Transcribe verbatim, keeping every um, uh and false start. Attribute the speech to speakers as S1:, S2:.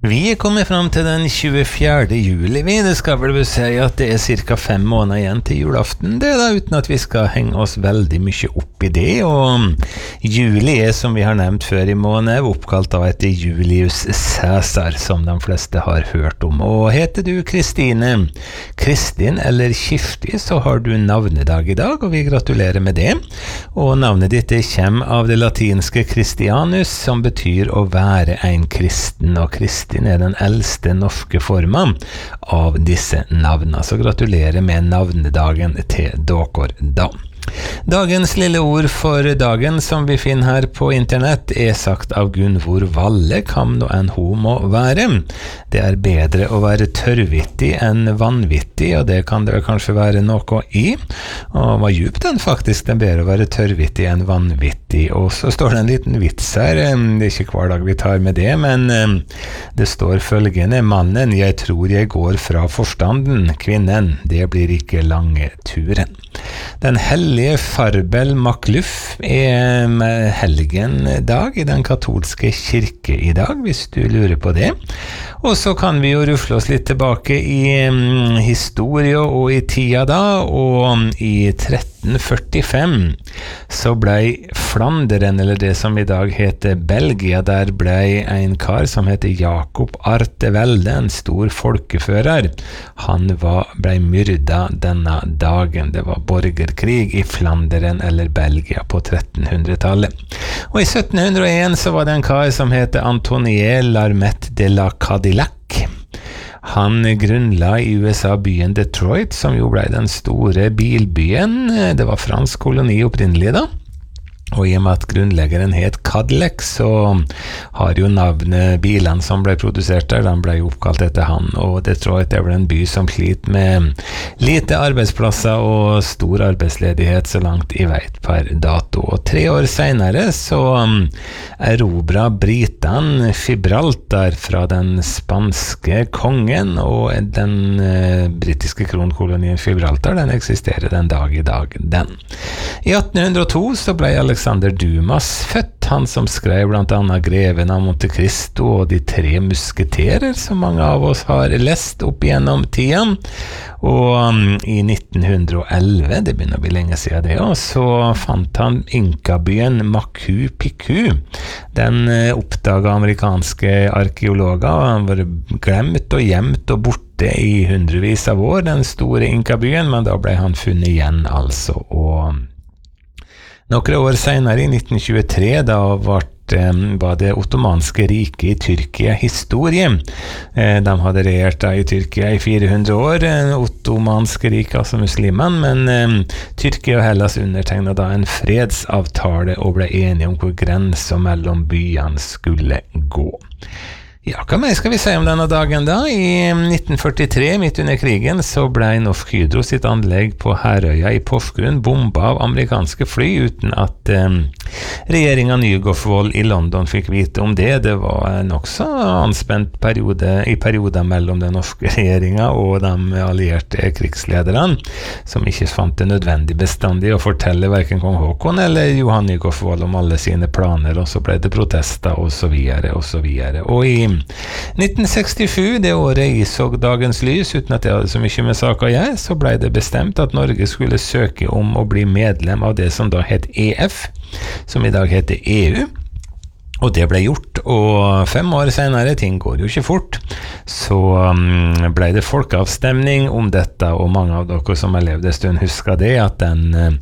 S1: Vi er kommet frem til den tjuefjerde juli, vi. Det skal vel si at det er cirka fem måneder igjen til julaften, det da, uten at vi skal henge oss veldig mye opp i det, og juli er, som vi har nevnt før i måned, oppkalt av etter Julius Caesar, som de fleste har hørt om. Og heter du Kristine, Kristin eller Kirsti, så har du navnedag i dag, og vi gratulerer med det. Og navnet ditt kommer av det latinske Christianus, som betyr å være en kristen, og kristen er den eldste norske formen av disse navnene. Så gratulerer med navnedagen til dere da. Dagens lille ord for dagen som vi finner her på internett er sagt av Gunvor Valle, kan nå en ho må være. Det er bedre å være tørrvittig enn vanvittig, og det kan det kanskje være noe i. Og hva djupt den faktisk, det er bedre å være tørrvittig enn vanvittig. Og så står det en liten vits her, det er ikke hver dag vi tar med det, men det står følgende: mannen, jeg tror jeg går fra forstanden, kvinnen, det blir ikke lange turen. Den hellige Farbel Makluf er helgendag i den katolske kirke i dag, hvis du lurer på det. Og så kan vi jo rufle oss litt tilbake i um, historie og i tida da, og i tretten førtifem så ble Flanderen, eller det som i dag heter Belgia, der ble en kar som heter Jakob Artevelde, en stor folkefører. Han var, ble myrda denne dagen. Det var borgerkrig i Flanderen eller Belgia på trettenhundretallet. Og i sytten hundre og en så var det en kar som heter Antonie Larmet de la Cadillac. Han grunnla i U S A byen Detroit, som jo ble den store bilbyen. Det var fransk koloni opprinnelig da. Og i og med at grunnleggeren het Cadillac, så har jo navnet bilene som ble produsert der, de ble jo oppkalt etter han, og Detroit er vel en by som sliter med lite arbeidsplasser og stor arbeidsledighet så langt i veit per dato. Og tre år senere så erobra Britan Gibraltar fra den spanske kongen, og den eh, britiske kronkolonien Gibraltar, den eksisterer den dag i dag, den. I atten hundre og to så ble Alexander Dumas født, han som skrev blant annet Greven av Monte Cristo og De tre musketerer, som mange av oss har lest opp gjennom tida. Og um, i nitten elleve, det begynner å bli lenge siden det, og så fant han Inkabyen Machu Picchu. Den uh, oppdaget amerikanske arkeologer, han var glemt og gjemt og borte i hundrevis av år, den store Inkabyen, men da ble han funnet igjen altså, og noen år senere, i nitten tjuetre, da var det ottomanske riket i Tyrkia historie. De hadde regjert i Tyrkia i fire hundre år, ottomanske riket, altså muslimene, men Tyrkia og Hellas undertegnet da en fredsavtale og ble enige om hvor grensen mellom byene skulle gå. Ja, hva mer skal vi si om denne dagen da? I nitten førtitre, midt under krigen, så ble Norsk Hydro sitt anlegg på Herøya i Porsgrunn bomba av amerikanske fly uten at eh, regjeringen Nygaardsvold i London fikk vite om det. Det var en også anspent periode i perioder mellom den norske regjeringen og de allierte krigslederne, som ikke fant det nødvendig bestandig å fortelle hverken kong Håkon eller Johan Nygaardsvold om alle sine planer, og så ble det protester og så videre og så videre. Og i nitten sekstisju, det året jeg så dagens lys, uten at det hadde så mye med saken å gjøre, så ble det bestemt at Norge skulle søke om å bli medlem av det som da het E F, som i dag heter E U. Og det ble gjort, og fem år senere, ting går jo ikke fort, så um, ble det folkeavstemning om dette, og mange av dere som har levd en stund husker det, at den